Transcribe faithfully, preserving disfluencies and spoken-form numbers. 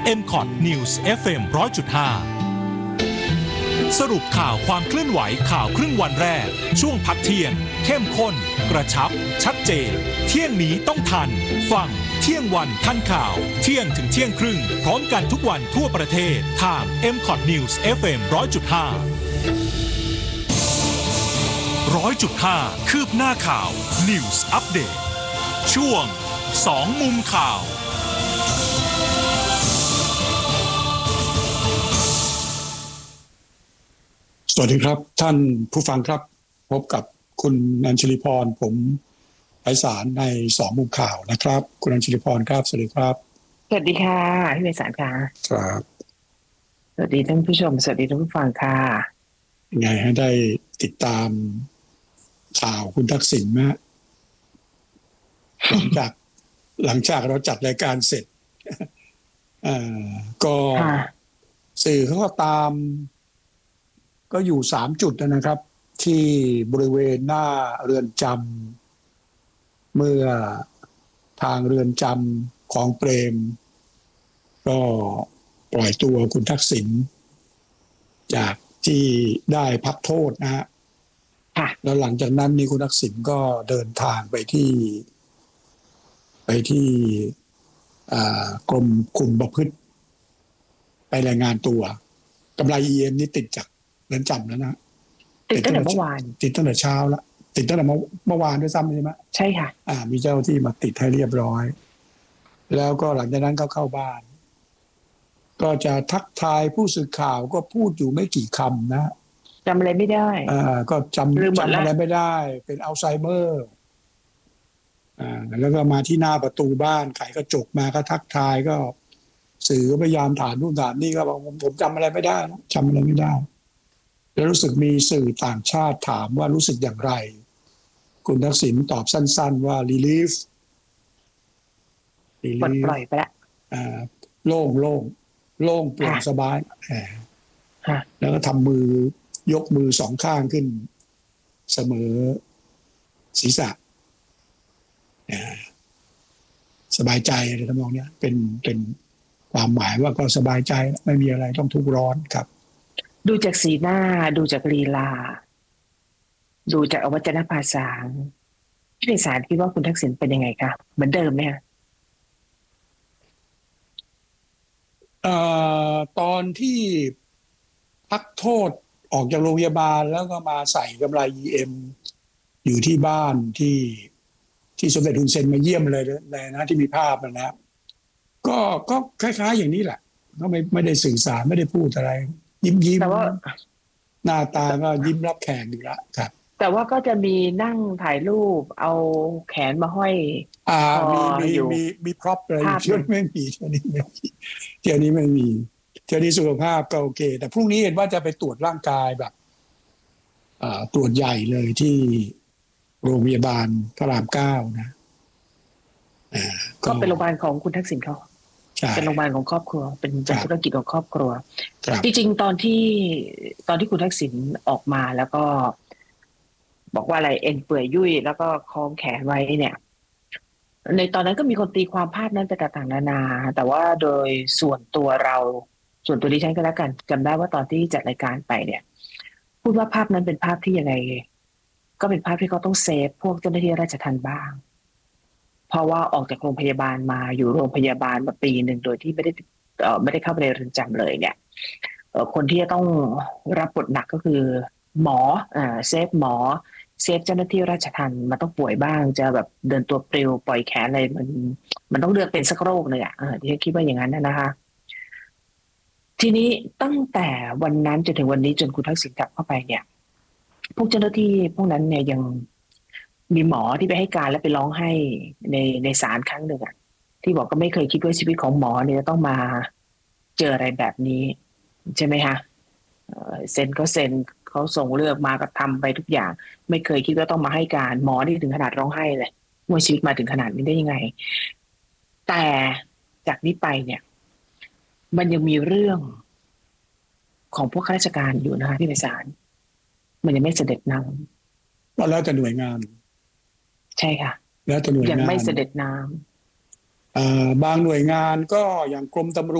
เอ็ม คอท News เอฟ เอ็ม หนึ่งร้อยจุดห้า สรุปข่าวความเคลื่อนไหวข่าวครึ่งวันแรกช่วงพักเที่ยงเข้มข้นกระชับชัดเจนเที่ยงนี้ต้องทันฟังเที่ยงวันทันข่าวเที่ยงถึงเที่ยงครึ่งพร้อมกันทุกวันทั่วประเทศทาง เอ็ม คอท News เอฟ เอ็ม หนึ่งร้อยจุดห้า หนึ่งร้อยจุดห้า คืบหน้าข่าว News Update ช่วงสองมุมข่าวสวัสดีครับท่านผู้ฟังครับพบกับคุณอัญชลีพรผมไพศาลในสองมุมข่าวนะครับคุณอัญชลีพรครับสวัสดีครับสวัสดีค่ะพี่ไพศาลค่ะครับสวัสดีท่านผู้ชมสวัสดีท่านผู้ฟังค่ะไงให้ได้ติดตามข่าวคุณทักษิณไหมหลังจากหลังจากเราจัดรายการเสร็จอ่าก็สื่อเขาก็ตามก็อยู่สามจุดนะครับที่บริเวณหน้าเรือนจำเมื่อทางเรือนจำของเปรมก็ปล่อยตัวคุณทักษิณจากที่ได้พักโทษนะฮะแล้วหลังจากนั้นนี่คุณทักษิณก็เดินทางไปที่ไปที่กรมคุมประพฤติไปรายงานตัวกำไร อี เอ็ม นี่ติดจากเรือนจำแล้วนะติดตั้งแต่เมื่อวานติดตั้งแต่เช้าแล้วติดตั้งแต่เมื่อวานด้วยซ้ำใช่ไหมใช่ค่ะอ่ามีเจ้าที่มาติดให้เรียบร้อยแล้วก็หลังจากนั้นก็เข้าบ้านก็จะทักทายผู้สื่อข่าวก็พูดอยู่ไม่กี่คำนะจำอะไรไม่ได้อ่าก็จำจำอะไรไม่ได้เป็นอัลไซเมอร์อ่าแล้วก็มาที่หน้าประตูบ้านไขกระจกมาก็ทักทายก็สื่อก็พยายามถามนู่นถามนี่ก็บอกผมผมจำอะไรไม่ได้นะจำอะไรไม่ได้แล้วรู้สึกมีสื่อต่างชาติถามว่ารู้สึกอย่างไรคุณทักษิณตอบสั้นๆว่า relief ปลดปล่อยไปแล้วอ่าโล่งโล่งโล่งโปร่งสบายแล้วก็ทำมือยกมือสองข้างขึ้นเสมอศีรษะสบายใจอะไรทำนองนี้เป็นเป็นความหมายว่าก็สบายใจไม่มีอะไรต้องทุกข์ร้อนครับดูจากสีหน้าดูจากลีลาดูจากอวัจนภาษาพี่ไพศาลคิดว่าคุณทักษิณเป็นยังไงคะเหมือนเดิมไหมคะเอ่อตอนที่พักโทษออกจากโรงพยาบาลแล้วก็มาใส่กำไร อี เอ็ม อยู่ที่บ้านที่ที่สมเด็จฮุนเซนมาเยี่ยมเลยเลยนะที่มีภาพนะก็ก็คล้ายๆอย่างนี้แหละก็ไม่ไม่ได้สื่อสารไม่ได้พูดอะไรยิ้มยิ้มแต่ว่าหน้าตาก็ยิ้มรับแขกอยู่ละครับแต่ว่าก็จะมีนั่งถ่ายรูปเอาแขนมาห้อยอ่ามีมีมีมีพร็อพอะไรเที่ยวนี้ไม่มีเที่ยวนี้ไม่มีเที่ยวนี้ไม่มีเที่ยวนี้สุขภาพก็โอเคแต่พรุ่งนี้เห็นว่าจะไปตรวจร่างกายแบบอ่าตรวจใหญ่เลยที่โรงพยาบาลพระรามเก้านะอ่าก็เป็นโรงพยาบาลของคุณทักษิณเขาเป็นโรงพยาบาลของครอบครัวเป็นธุรกิจของครอบครัวจริงๆตอนที่ตอนที่คุณทักษิณออกมาแล้วก็บอกว่าอะไรเอ็นเปื่อยยุ่ยแล้วก็คล้องแขนไว้เนี่ยในตอนนั้นก็มีคนตีความภาพนั้นไปต่างๆนานาแต่ว่าโดยส่วนตัวเราส่วนตัวดิฉันก็แล้วกันจำได้ว่าตอนที่จัดรายการไปเนี่ยพูดว่าภาพนั้นเป็นภาพที่ยังไงก็เป็นภาพที่เขาต้องเซฟพวกเจ้าหน้าที่ราชทัณฑ์บ้างเพราะว่าออกจากโรงพยาบาลมาอยู่โรงพยาบาลมาปีหนึ่งโดยที่ไม่ได้เอ่อไม่ได้เข้าไปในเรือนจำเลยเนี่ยเอ่อคนที่จะต้องรับบทหนักก็คือหมออ่าเซฟหมอเซฟเจ้าหน้าที่ราชทัณฑ์มันต้องป่วยบ้างจะแบบเดินตัวปลิวปล่อยแขนอะไรมันมันต้องเลือกเป็นสักโรคเลยอ่ะที่ฉันคิดว่าอย่างนั้นนะคะทีนี้ตั้งแต่วันนั้นจนถึงวันนี้จนคุณทักษิณกลับเข้าไปเนี่ยพวกเจ้าหน้าที่พวกนั้นเนี่ยยังมีหมอที่ไปให้การและไปร้องไห้ในในศาลครั้งหนึ่งอ่ะที่บอกก็ไม่เคยคิดว่าชีวิตของหมอเนี่ยจะต้องมาเจออะไรแบบนี้ใช่ไหมคะเซ็นก็เซ็นเขาส่งเลือกมาก็ทำไปทุกอย่างไม่เคยคิดว่าต้องมาให้การหมอที่ถึงขนาดร้องไห้เลยว่าชีวิตมาถึงขนาดนี้ได้ยังไงแต่จากนี้ไปเนี่ยมันยังมีเรื่องของพวกข้าราชการอยู่นะคะที่ในศาลมันยังไม่เสด็จน้ำก็แล้วแต่หน่วยงานใช่ค่ะแล้วแต่หน่วยงานยังไม่เสด็จน้ำบางหน่วยงานก็อย่างกรมตำรวจ